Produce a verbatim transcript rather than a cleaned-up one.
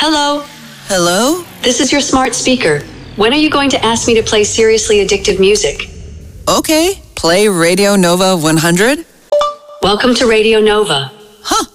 Hello? Hello? This is your smart speaker. When are you going to ask me to play seriously addictive music? Okay, play Radio Nova one hundred. Welcome to Radio Nova. Huh.